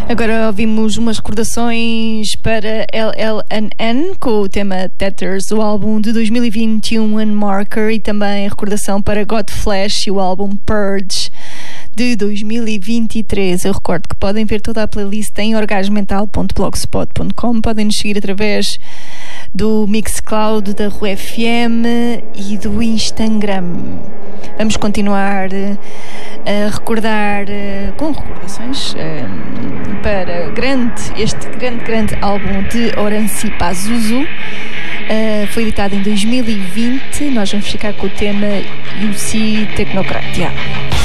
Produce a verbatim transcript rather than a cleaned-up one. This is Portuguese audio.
Agora ouvimos umas recordações para L L N N com o tema Tatters, o álbum de dois mil e vinte e um, Unmarker, e também recordação para Godflesh e o álbum Purge de dois mil e vinte e três. Eu recordo que podem ver toda a playlist em orgasmental ponto blogspot ponto com. Podem nos seguir através do Mixcloud, da Rua F M e do Instagram. Vamos continuar a recordar com recordações para grande, este grande, grande álbum de Orancy Pazuzu. Uh, foi editado em dois mil e vinte. Nós vamos ficar com o tema U C Technocratia.